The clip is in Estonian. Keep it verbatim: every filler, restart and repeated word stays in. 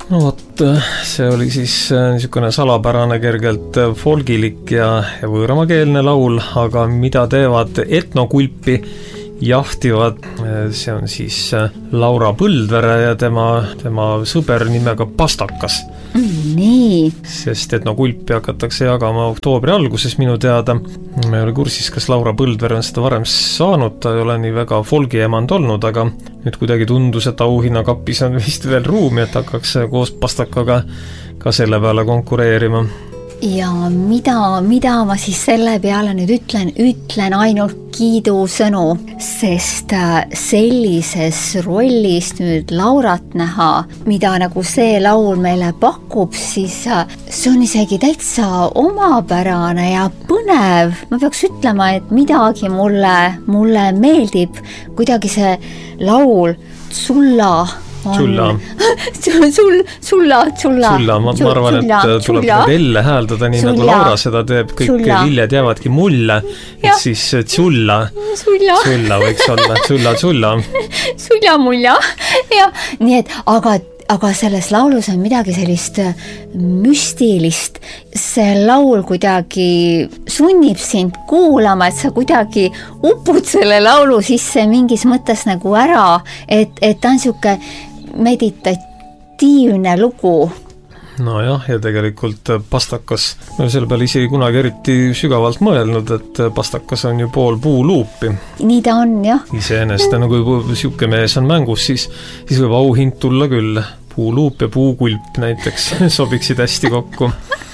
no vot, see oli siis niisugune salapärane, kergelt folgilik ja, ja võõramakeelne laul, aga mida teevad etnokulpi jahtivad, see on siis Laura Põldvere ja tema, tema sõber nimega Pastakas. Nii. Sest etnokulpi hakatakse jagama oktoobri alguses minu teada. Ma ei ole kursis, kas Laura Põldvere on seda varem saanud, ta ei ole nii väga folgi emand olnud, aga nüüd kuidagi tundus, et auhinnakapis on vist veel ruumi, et hakkaks koos Pastakaga ka selle peale konkureerima. Ja mida, mida ma siis selle peale nüüd ütlen, ütlen ainult kiidusõnu, sest sellises rollis nüüd Laurat näha, mida nagu see laul meile pakub, siis see on isegi täitsa omapärane ja põnev. Ma peaks ütlema, et midagi mulle, mulle meeldib, kuidagi see laul Tsulla on... Tsulla. sul, sulla, tsulla. Tsulla, ma, ma arvan, et tuleb nüüd elle hääldada, nii nagu Laura seda teeb, kõik tsulla. Lilled jäävadki mulle, et siis tsulla, tsulla võiks olla, tsulla, tsulla. Tsulla mulla, ja nii et, aga, aga selles laulus on midagi sellist müstilist, see laul kuidagi sunnib sind kuulama, et sa kuidagi upud selle laulu sisse mingis mõttes nagu ära, et, et ta on siuke meditatiivne lugu. No jah, ja tegelikult Pastakas, ma selle peale isegi kunagi eriti sügavalt mõelnud, et Pastakas on ju pool puuluupi. Nii ta on, jah. Iseenest, nagu siuke mees on mängus, siis, siis võib auhind tulla küll. Puuluup ja puukulp näiteks sobiksid hästi kokku.